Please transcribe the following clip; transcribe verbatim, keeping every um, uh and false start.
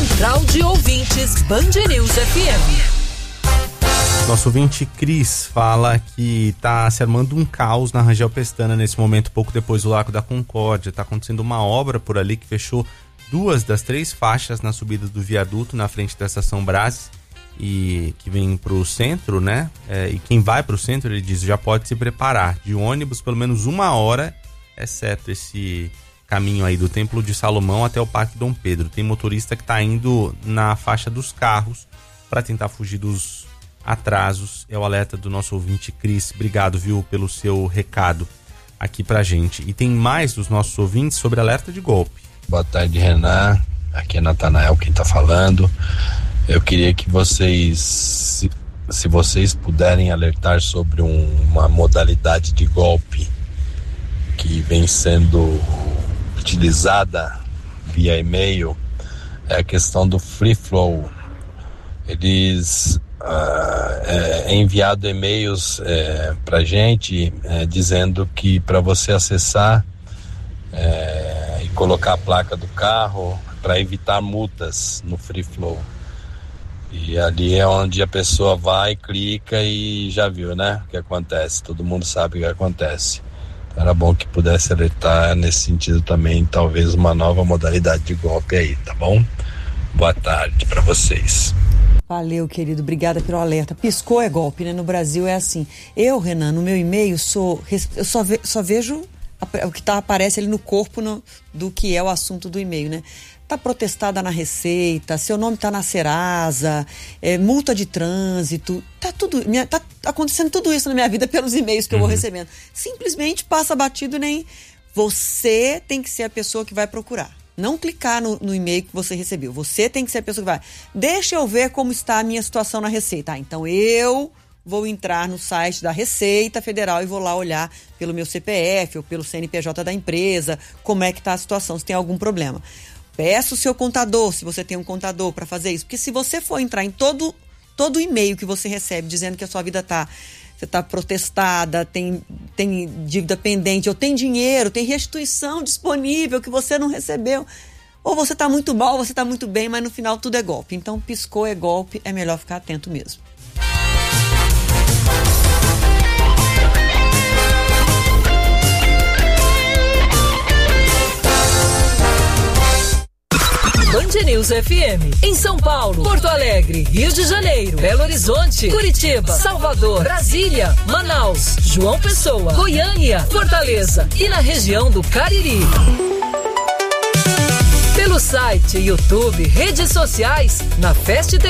Central de Ouvintes Band News F M. Nosso ouvinte Cris fala que tá se armando um caos na Rangel Pestana nesse momento, pouco depois do Largo da Concórdia. Tá acontecendo uma obra por ali que fechou duas das três faixas na subida do viaduto na frente da Estação Brás e que vem pro centro, né? É, e quem vai pro centro, ele diz, já pode se preparar. De ônibus, pelo menos uma hora, exceto esse caminho aí do Templo de Salomão até o Parque Dom Pedro. Tem motorista que tá indo na faixa dos carros para tentar fugir dos atrasos. É o alerta do nosso ouvinte Cris. Obrigado, viu, pelo seu recado aqui pra gente. E tem mais dos nossos ouvintes sobre alerta de golpe. Boa tarde, Renan. Aqui é Natanael quem tá falando. Eu queria que vocês, se, se vocês puderem alertar sobre um, uma modalidade de golpe que vem sendo utilizada via e-mail, é a questão do Free Flow. Eles Uh, é, é enviado e-mails é, pra gente é, dizendo que para você acessar é, e colocar a placa do carro para evitar multas no Free Flow, e ali é onde a pessoa vai, clica e já viu, né, o que acontece, todo mundo sabe o que acontece. Então, era bom que pudesse alertar nesse sentido também, talvez uma nova modalidade de golpe aí, tá bom? Boa tarde para vocês. Valeu, querido, obrigada pelo alerta. Piscou é golpe, né? No Brasil é assim. Eu, Renan, no meu e-mail, sou, eu só, ve, só vejo o que tá, aparece ali no corpo no, do que é o assunto do e-mail, né? Tá protestada na Receita, seu nome tá na Serasa, é, multa de trânsito, tá tudo, minha, tá acontecendo tudo isso na minha vida pelos e-mails que uhum. eu vou recebendo. Simplesmente passa batido, nem você tem que ser a pessoa que vai procurar. Não clicar no, no e-mail que você recebeu. Você tem que ser a pessoa que vai. Deixa eu ver como está a minha situação na Receita. Ah, então eu vou entrar no site da Receita Federal e vou lá olhar pelo meu C P F ou pelo C N P J da empresa, como é que está a situação, se tem algum problema. Peça o seu contador, se você tem um contador, para fazer isso. Porque se você for entrar em todo, todo e-mail que você recebe dizendo que a sua vida está... Você está protestada, tem, tem dívida pendente, ou tem dinheiro, tem restituição disponível que você não recebeu. Ou você está muito mal, ou você está muito bem, mas no final tudo é golpe. Então, piscou é golpe, é melhor ficar atento mesmo. Band News F M, em São Paulo, Porto Alegre, Rio de Janeiro, Belo Horizonte, Curitiba, Salvador, Brasília, Manaus, João Pessoa, Goiânia, Fortaleza e na região do Cariri. Pelo site, YouTube, redes sociais, na Fest